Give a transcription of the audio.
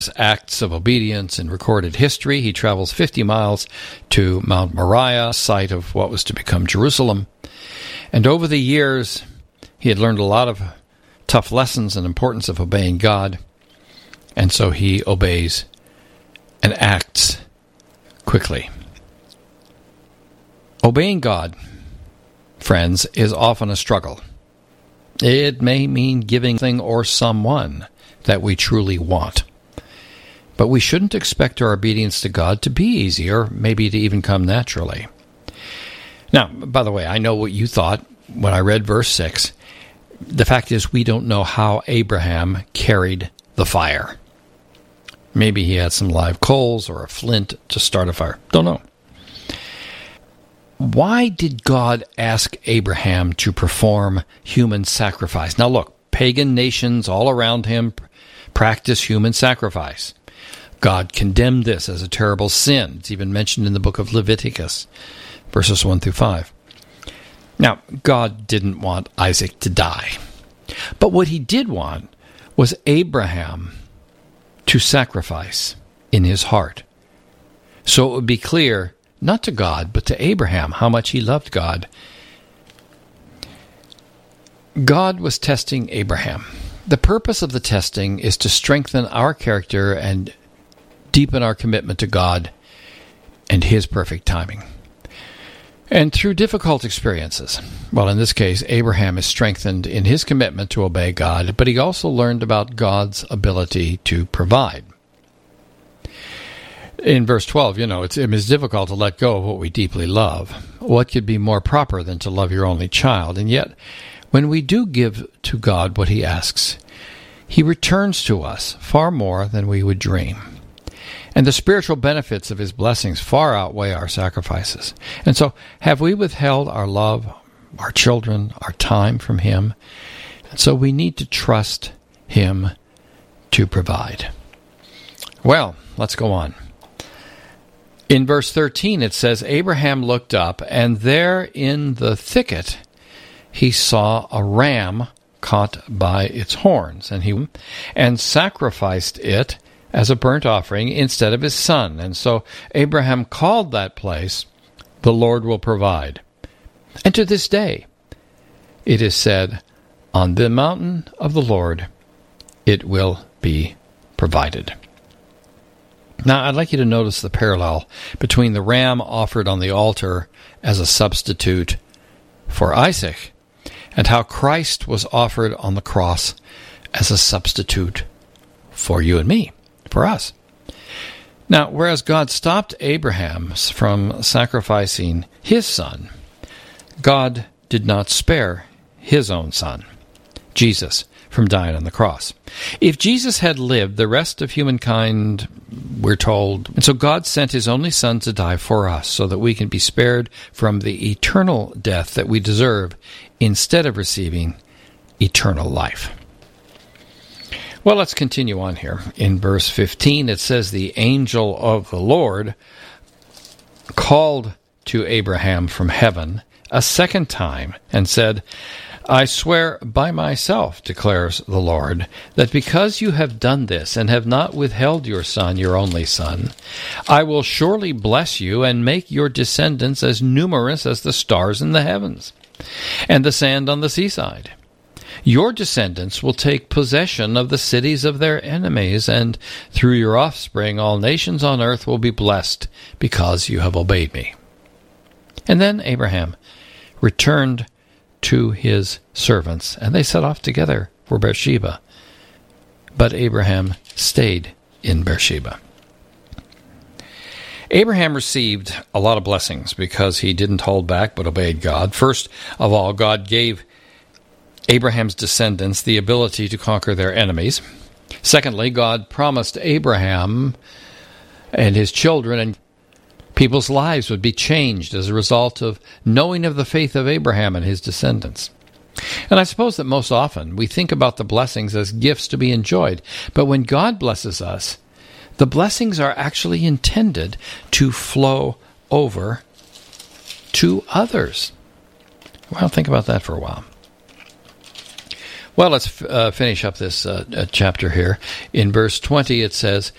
acts of obedience in recorded history. He travels 50 miles to Mount Moriah, site of what was to become Jerusalem. And over the years, he had learned a lot of tough lessons and importance of obeying God. And so he obeys and acts quickly. Obeying God, friends, is often a struggle. It may mean giving something or someone that we truly want. But we shouldn't expect our obedience to God to be easy, or maybe to even come naturally. Now, by the way, I know what you thought when I read verse 6. The fact is, we don't know how Abraham carried the fire. Maybe he had some live coals or a flint to start a fire. Don't know. Why did God ask Abraham to perform human sacrifice? Now look, pagan nations all around him practice human sacrifice. God condemned this as a terrible sin. It's even mentioned in the book of Leviticus, verses 1 through 5. Now, God didn't want Isaac to die. But what he did want was Abraham to sacrifice in his heart. So it would be clear, not to God, but to Abraham, how much he loved God. God was testing Abraham. The purpose of the testing is to strengthen our character and deepen our commitment to God and his perfect timing. And through difficult experiences, well, in this case, Abraham is strengthened in his commitment to obey God, but he also learned about God's ability to provide. In verse 12, it is difficult to let go of what we deeply love. What could be more proper than to love your only child? And yet, when we do give to God what he asks, he returns to us far more than we would dream. And the spiritual benefits of his blessings far outweigh our sacrifices. And so, have we withheld our love, our children, our time from him? And so we need to trust him to provide. Well, let's go on. In verse 13 it says, Abraham looked up, and there in the thicket he saw a ram caught by its horns, and sacrificed it as a burnt offering instead of his son. And so Abraham called that place, the Lord will provide. And to this day it is said, on the mountain of the Lord it will be provided. Now, I'd like you to notice the parallel between the ram offered on the altar as a substitute for Isaac and how Christ was offered on the cross as a substitute for you and me, for us. Now, whereas God stopped Abraham from sacrificing his son, God did not spare his own son, Jesus, from dying on the cross. If Jesus had lived, the rest of humankind, we're told, and so God sent his only son to die for us so that we can be spared from the eternal death that we deserve instead of receiving eternal life. Well, let's continue on here. In verse 15, it says, the angel of the Lord called to Abraham from heaven a second time and said, I swear by myself, declares the Lord, that because you have done this and have not withheld your son, your only son, I will surely bless you and make your descendants as numerous as the stars in the heavens and the sand on the seaside. Your descendants will take possession of the cities of their enemies, and through your offspring all nations on earth will be blessed because you have obeyed me. And then Abraham returned to his servants, and they set off together for Beersheba. But Abraham stayed in Beersheba. Abraham received a lot of blessings because he didn't hold back but obeyed God. First of all, God gave Abraham's descendants the ability to conquer their enemies. Secondly, God promised Abraham and his children and people's lives would be changed as a result of knowing of the faith of Abraham and his descendants. And I suppose that most often we think about the blessings as gifts to be enjoyed, but when God blesses us, the blessings are actually intended to flow over to others. Well, think about that for a while. Well, let's finish up this chapter here. In verse 20 it says,